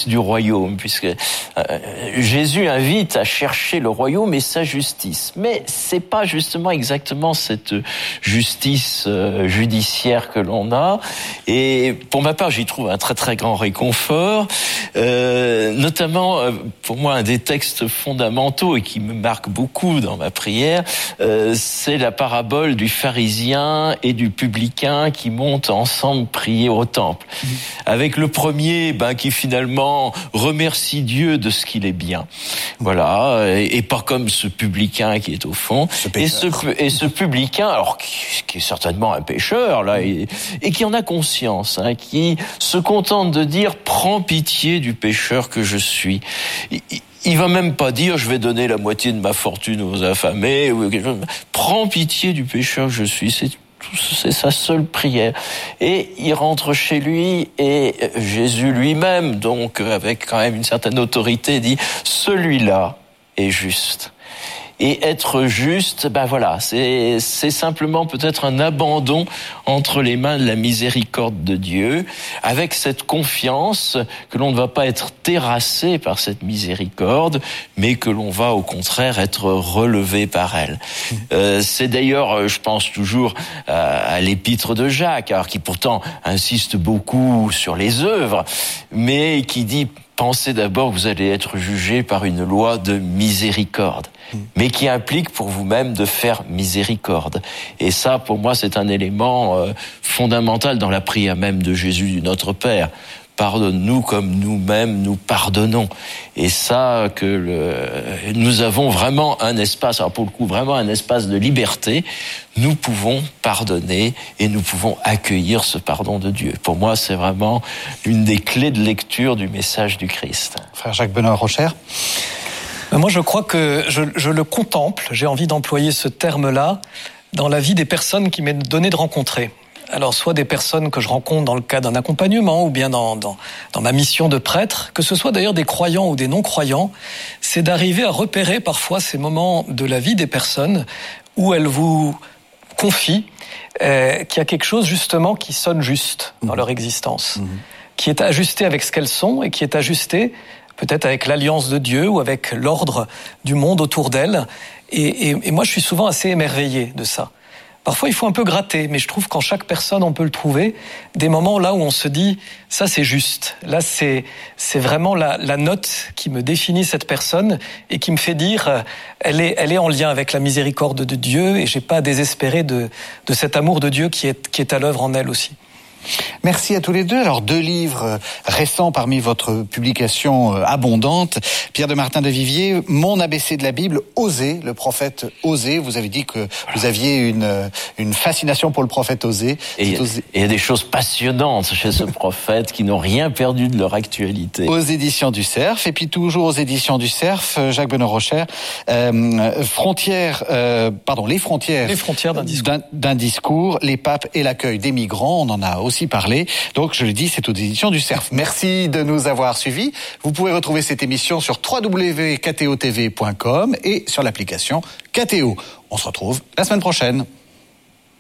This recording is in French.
justice du royaume, puisque Jésus invite à chercher le royaume et sa justice. Mais c'est pas justement exactement cette justice judiciaire que l'on a. Et pour ma part, j'y trouve un très très grand réconfort, notamment pour moi un des textes fondamentaux et qui me marque beaucoup dans ma prière, c'est la parabole du pharisien et du publicain qui montent ensemble prier au temple. Avec le premier, qui finalement remercie Dieu de ce qu'il est bien. Voilà, et pas comme ce publicain qui est au fond. Et ce publicain, alors qui est certainement un pécheur là, et qui en a conscience, qui se contente de dire prends pitié du pécheur que je suis. Il va même pas dire je vais donner la moitié de ma fortune aux affamés ou quelque chose. Prends pitié du pécheur que je suis. C'est sa seule prière. Et il rentre chez lui et Jésus lui-même, donc avec quand même une certaine autorité, dit celui-là est juste. Et être juste, c'est simplement peut-être un abandon entre les mains de la miséricorde de Dieu, avec cette confiance que l'on ne va pas être terrassé par cette miséricorde, mais que l'on va au contraire être relevé par elle. C'est d'ailleurs, je pense toujours à l'épître de Jacques, alors qui pourtant insiste beaucoup sur les œuvres, mais qui dit pensez d'abord que vous allez être jugé par une loi de miséricorde, mais qui implique pour vous-même de faire miséricorde. Et ça, pour moi, c'est un élément fondamental dans la prière même de Jésus du Notre Père. Pardonne-nous comme nous-mêmes nous pardonnons. Et ça, nous avons vraiment un espace, alors pour le coup, vraiment un espace de liberté. Nous pouvons pardonner et nous pouvons accueillir ce pardon de Dieu. Pour moi, c'est vraiment une des clés de lecture du message du Christ. Frère Jacques-Benoît Rocher. Moi, je crois que je le contemple, j'ai envie d'employer ce terme-là, dans la vie des personnes qui m'est donné de rencontrer. Alors, soit des personnes que je rencontre dans le cadre d'un accompagnement ou bien dans ma mission de prêtre, que ce soit d'ailleurs des croyants ou des non-croyants, c'est d'arriver à repérer parfois ces moments de la vie des personnes où elles vous confient qu'il y a quelque chose justement qui sonne juste dans leur existence, qui est ajusté avec ce qu'elles sont et qui est ajusté peut-être avec l'alliance de Dieu ou avec l'ordre du monde autour d'elles. Et moi, je suis souvent assez émerveillé de ça. Parfois, il faut un peu gratter, mais je trouve qu'en chaque personne, on peut le trouver, des moments là où on se dit « ça, c'est juste ». Là, c'est vraiment la note qui me définit cette personne et qui me fait dire elle est en lien avec la miséricorde de Dieu et j'ai pas à désespérer de cet amour de Dieu qui est à l'œuvre en elle aussi. Merci à tous les deux. Alors, 2 livres récents parmi votre publication abondante. Pierre de Martin de Vivier, Mon ABC de la Bible, Osée, le prophète Osée. Vous avez dit que vous aviez une fascination pour le prophète Osée. Et il y a des choses passionnantes chez ce prophète qui n'ont rien perdu de leur actualité. Aux éditions du Cerf. Et puis toujours aux éditions du Cerf, Jacques-Benoît Rocher, Les frontières d'un discours, les papes et l'accueil des migrants. On en a aussi parlé. Donc, je le dis, c'est aux éditions du Cerf. Merci de nous avoir suivis. Vous pouvez retrouver cette émission sur www.ktotv.com et sur l'application KTO. On se retrouve la semaine prochaine.